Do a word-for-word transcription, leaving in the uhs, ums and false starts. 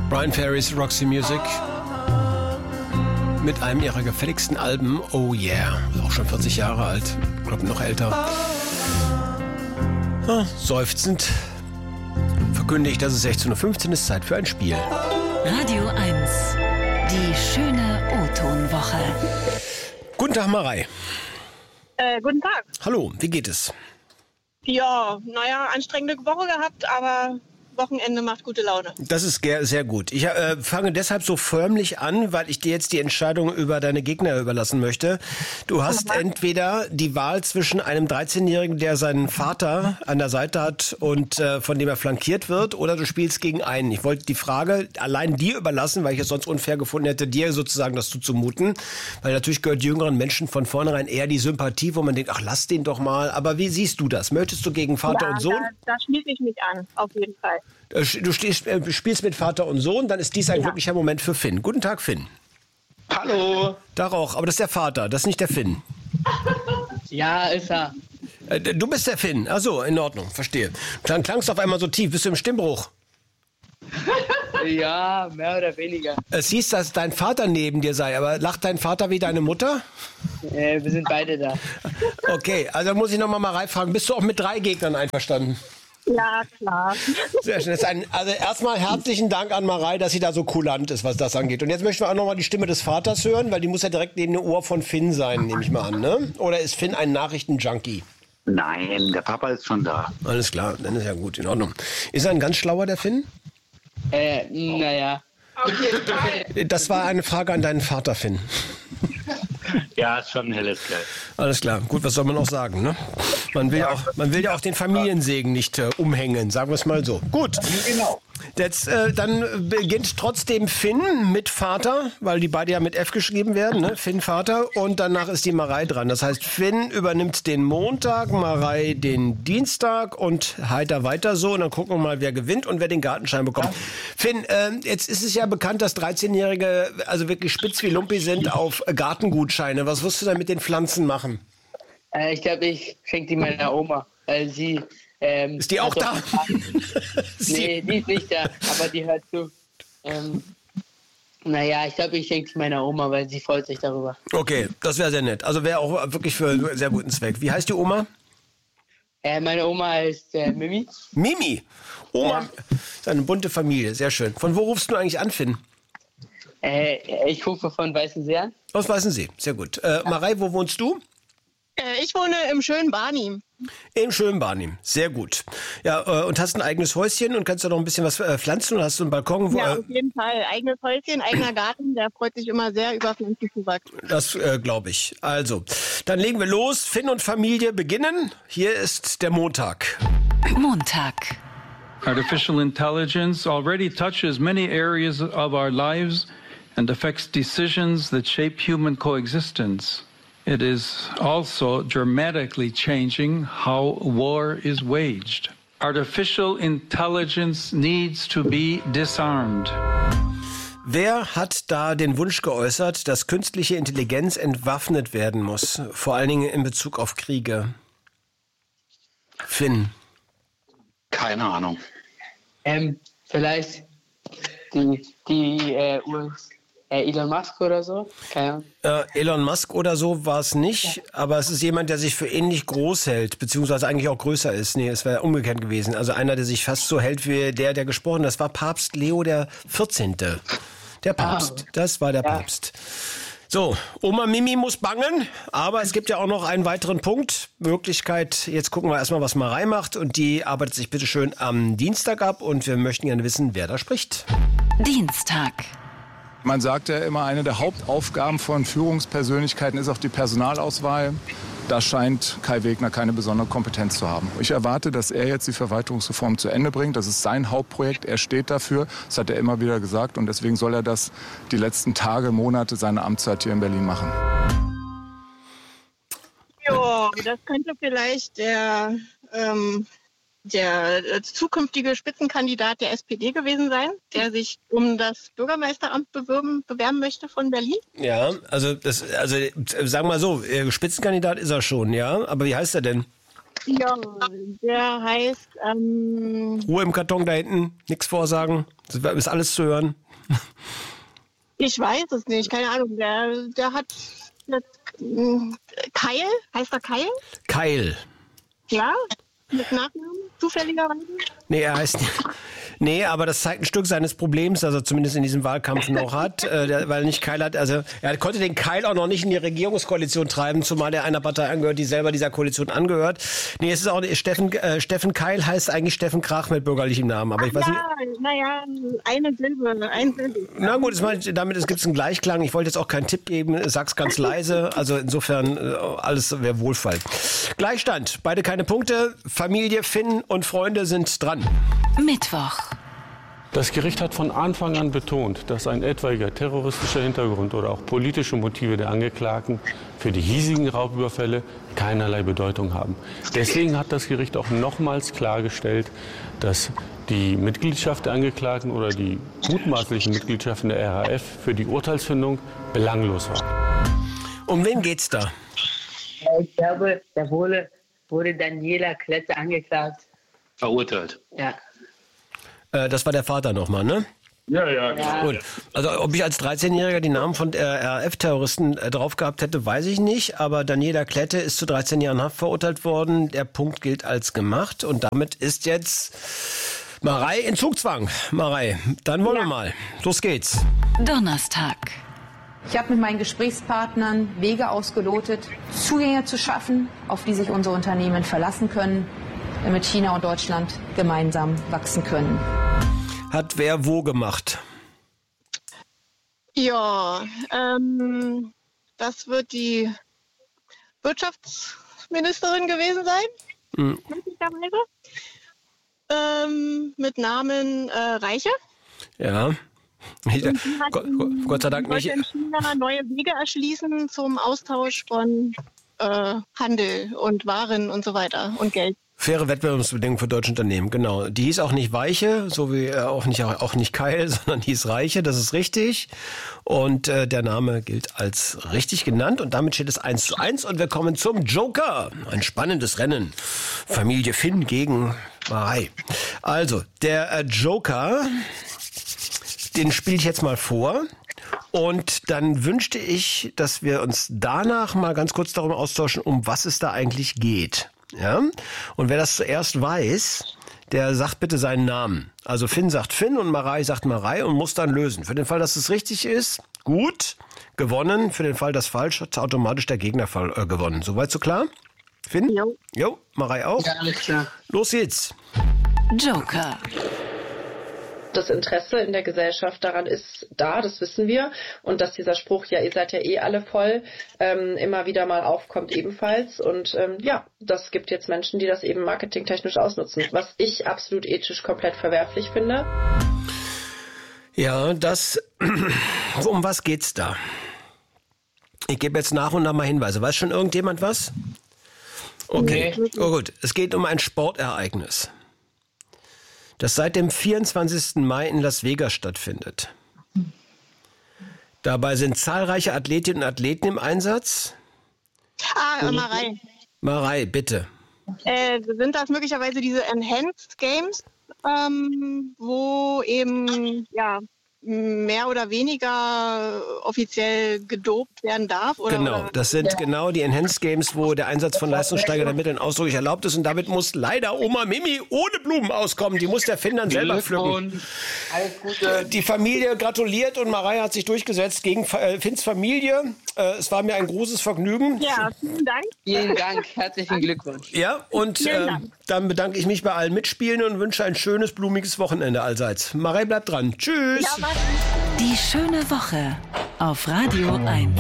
Bryan Ferry's Roxy Music mit einem ihrer gefälligsten Alben, Oh Yeah, auch schon vierzig Jahre alt, ich glaube noch älter. Ah, seufzend verkünde ich, dass es sechzehn Uhr fünfzehn ist, Zeit für ein Spiel. Radio eins, die schöne O-Ton-Woche. Guten Tag, Marei. Äh, guten Tag. Hallo, wie geht es? Ja, naja, anstrengende Woche gehabt, aber Wochenende macht gute Laune. Das ist sehr gut. Ich äh, fange deshalb so förmlich an, weil ich dir jetzt die Entscheidung über deine Gegner überlassen möchte. Du hast Aha. entweder die Wahl zwischen einem dreizehnjährigen, der seinen Vater an der Seite hat und äh, von dem er flankiert wird, oder du spielst gegen einen. Ich wollte die Frage allein dir überlassen, weil ich es sonst unfair gefunden hätte, dir sozusagen das zuzumuten. Weil natürlich gehört jüngeren Menschen von vornherein eher die Sympathie, wo man denkt, ach, lass den doch mal. Aber wie siehst du das? Möchtest du gegen Vater ja, und Sohn? Da, da schließe ich mich an, auf jeden Fall. Du stehst, äh, spielst mit Vater und Sohn, dann ist dies ein ja. glücklicher Moment für Finn. Guten Tag, Finn. Hallo. Da auch, aber das ist der Vater, das ist nicht der Finn. Ja, ist er. Äh, du bist der Finn. Ach so, in Ordnung, verstehe. Dann klangst du auf einmal so tief. Bist du im Stimmbruch? Ja, mehr oder weniger. Es hieß, dass dein Vater neben dir sei, aber lacht dein Vater wie deine Mutter? Äh, wir sind beide da. Okay, also muss ich nochmal mal reinfragen. Bist du auch mit drei Gegnern einverstanden? Ja, klar. Sehr schön. Das ist ein, also erstmal herzlichen Dank an Marei, dass sie da so kulant ist, was das angeht. Und jetzt möchten wir auch nochmal die Stimme des Vaters hören, weil die muss ja direkt neben dem Ohr von Finn sein, nehme ich mal an, ne? Oder ist Finn ein Nachrichtenjunkie? Nein, der Papa ist schon da. Alles klar, dann ist ja gut, in Ordnung. Ist er ein ganz schlauer, der Finn? Äh, naja. Okay, das war eine Frage an deinen Vater, Finn. Ja, ist schon ein helles Kerl. Alles klar. Gut, was soll man auch sagen, ne? Man will ja auch, man will ja auch den Familiensegen nicht äh, umhängen, sagen wir es mal so. Gut. Genau. Jetzt, äh, dann beginnt trotzdem Finn mit Vater, weil die beide ja mit F geschrieben werden, ne? Finn, Vater. Und danach ist die Marei dran. Das heißt, Finn übernimmt den Montag, Marei den Dienstag und heiter weiter so. Und dann gucken wir mal, wer gewinnt und wer den Gartenschein bekommt. Ja. Finn, äh, jetzt ist es ja bekannt, dass dreizehnjährige also wirklich spitz wie Lumpi sind auf Gartengutscheine. Was wirst du denn mit den Pflanzen machen? Äh, ich glaube, ich schenke die meiner Oma, weil sie... Ähm, ist die auch da? Nee, die ist nicht da, aber die hört zu. Ähm, naja, ich glaube, ich schenke die meiner Oma, weil sie freut sich darüber. Okay, das wäre sehr nett. Also wäre auch wirklich für einen sehr guten Zweck. Wie heißt die Oma? Äh, meine Oma heißt äh, Mimi. Mimi? Oma? Ja. Ist eine bunte Familie, sehr schön. Von wo rufst du eigentlich an, Finn? Äh, ich rufe von Weißensee an. Aus Weißensee, sehr gut. Äh, Marei, wo wohnst du? Äh, ich wohne im schönen Barnim. Im schönen Barnim, sehr gut. Ja, äh, und hast ein eigenes Häuschen und kannst da noch ein bisschen was äh, pflanzen und hast du einen Balkon? Wo, ja, äh, auf jeden Fall. Eigenes Häuschen, eigener Garten, der freut sich immer sehr über Pflanzenzuwachs. Das äh, glaube ich. Also, dann legen wir los. Finn und Familie beginnen. Hier ist der Montag. Montag. Artificial intelligence already touches many areas of our lives and affects decisions that shape human coexistence. It is also dramatically changing how war is waged. Artificial intelligence needs to be disarmed. Wer hat da den Wunsch geäußert, dass künstliche Intelligenz entwaffnet werden muss? Vor allen Dingen in Bezug auf Kriege. Finn. Keine Ahnung. Ähm, vielleicht die, die äh, U S Äh, Elon Musk oder so? Keine Ahnung. Äh, Elon Musk oder so war es nicht, aber es ist jemand, der sich für ähnlich groß hält, beziehungsweise eigentlich auch größer ist. Nee, es wäre umgekehrt gewesen. Also einer, der sich fast so hält wie der, der gesprochen hat. Das war Papst Leo der vierzehnte. Der Papst, ah, das war der ja. Papst. So, Oma Mimi muss bangen, aber es gibt ja auch noch einen weiteren Punkt. Möglichkeit, jetzt gucken wir erstmal, was Marei macht. Und die arbeitet sich bitte schön am Dienstag ab. Und wir möchten gerne wissen, wer da spricht. Dienstag. Man sagt ja immer, eine der Hauptaufgaben von Führungspersönlichkeiten ist auch die Personalauswahl. Da scheint Kai Wegner keine besondere Kompetenz zu haben. Ich erwarte, dass er jetzt die Verwaltungsreform zu Ende bringt. Das ist sein Hauptprojekt. Er steht dafür. Das hat er immer wieder gesagt. Und deswegen soll er das die letzten Tage, Monate seiner Amtszeit hier in Berlin machen. Ja, das könnte vielleicht der... Ähm der zukünftige Spitzenkandidat der S P D gewesen sein, der sich um das Bürgermeisteramt bewerben, bewerben möchte von Berlin. Ja, also das, also sagen wir mal so, Spitzenkandidat ist er schon, ja. Aber wie heißt er denn? Ja, der heißt, ähm, Ruhe im Karton da hinten, nichts vorsagen, das ist alles zu hören. ich weiß es nicht, keine Ahnung, der, der hat jetzt, äh, Keil, heißt er Keil? Keil. Ja, mit Nachnamen, zufälligerweise. Nee, er heißt nicht. Nee, aber das zeigt ein Stück seines Problems, das er zumindest in diesem Wahlkampf noch hat, äh, der, weil nicht Keil hat, also er konnte den Keil auch noch nicht in die Regierungskoalition treiben, zumal er einer Partei angehört, die selber dieser Koalition angehört. Nee, es ist auch Steffen, äh, Steffen Keil heißt eigentlich Steffen Krach mit bürgerlichem Namen, aber ich weiß ja, nicht. Naja, eine Silbe, ein Silbe. Na gut, das meine ich, damit gibt es einen Gleichklang. Ich wollte jetzt auch keinen Tipp geben, sag's ganz leise. Also insofern äh, alles wäre Wohlfall. Gleichstand, beide keine Punkte. Familie, Finn und Freunde sind dran. Mittwoch. Das Gericht hat von Anfang an betont, dass ein etwaiger terroristischer Hintergrund oder auch politische Motive der Angeklagten für die hiesigen Raubüberfälle keinerlei Bedeutung haben. Deswegen hat das Gericht auch nochmals klargestellt, dass die Mitgliedschaft der Angeklagten oder die mutmaßlichen Mitgliedschaften der R A F für die Urteilsfindung belanglos war. Um wen geht's da? Ich glaube, da wurde, wurde Daniela Klette angeklagt. Verurteilt. Ja. Äh, das war der Vater nochmal, ne? Ja, ja, Ja. Gut. Also ob ich als dreizehnjähriger die Namen von R A F-Terroristen äh, drauf gehabt hätte, weiß ich nicht. Aber Daniela Klette ist zu dreizehn Jahren Haft verurteilt worden. Der Punkt gilt als gemacht. Und damit ist jetzt Marei in Zugzwang. Marei, dann wollen wir mal. Los geht's. Donnerstag. Ich habe mit meinen Gesprächspartnern Wege ausgelotet, Zugänge zu schaffen, auf die sich unsere Unternehmen verlassen können, damit China und Deutschland gemeinsam wachsen können. Hat wer wo gemacht? Ja, ähm, das wird die Wirtschaftsministerin gewesen sein, Mhm. möglicherweise. Ähm, mit Namen äh, Reiche. Ja. Ich, Und die hat, Gott, Gott sei Dank wollte nicht. in China neue Wege erschließen zum Austausch von äh, Handel und Waren und so weiter und Geld. Faire Wettbewerbsbedingungen für deutsche Unternehmen, genau. Die hieß auch nicht Weiche, so wie äh, auch nicht auch nicht Keil, sondern die hieß Reiche, das ist richtig. Und äh, der Name gilt als richtig genannt und damit steht es eins zu eins und wir kommen zum Joker. Ein spannendes Rennen. Familie Finn gegen Marei. Also, der äh, Joker, den spiele ich jetzt mal vor. Und dann wünschte ich, dass wir uns danach mal ganz kurz darüber austauschen, um was es da eigentlich geht. Ja? Und wer das zuerst weiß, der sagt bitte seinen Namen. Also Finn sagt Finn und Marei sagt Marei und muss dann lösen. Für den Fall, dass es richtig ist, gut, gewonnen. Für den Fall, dass falsch, hat automatisch der Gegner äh, gewonnen. Soweit so klar? Finn? Jo. Jo, Marei auch? Ja, alles klar. Los geht's. Joker. Das Interesse in der Gesellschaft daran ist da, das wissen wir. Und dass dieser Spruch, ja, ihr seid ja eh alle voll, ähm, immer wieder mal aufkommt ebenfalls. Und ähm, ja, das gibt jetzt Menschen, die das eben marketingtechnisch ausnutzen, was ich absolut ethisch komplett verwerflich finde. Ja, das, um was geht's da? Ich gebe jetzt nach und nach mal Hinweise. Weiß schon irgendjemand was? Okay, Nee. oh gut. Es geht um ein Sportereignis, das seit dem vierundzwanzigsten Mai in Las Vegas stattfindet. Dabei sind zahlreiche Athletinnen und Athleten im Einsatz. Ah, äh, Marei. Marei, bitte. Äh, sind das möglicherweise diese Enhanced Games, ähm, wo eben ja mehr oder weniger offiziell gedopt werden darf? Oder, Genau, oder? das sind genau die Enhanced Games, wo der Einsatz von leistungssteigernden Mitteln ausdrücklich erlaubt ist. Und damit muss leider Oma Mimi ohne Blumen auskommen. Die muss der Finn dann selber pflücken. Alles Gute. Die Familie gratuliert und Marei hat sich durchgesetzt gegen äh, Finns Familie. Äh, es war mir ein großes Vergnügen. Ja, vielen Dank. Vielen Dank, herzlichen Glückwunsch. Ja, und Vielen äh, Dank. dann bedanke ich mich bei allen Mitspielenden und wünsche ein schönes, blumiges Wochenende allseits. Marei bleibt dran. Tschüss. Ja, was? Die schöne Woche auf Radio eins.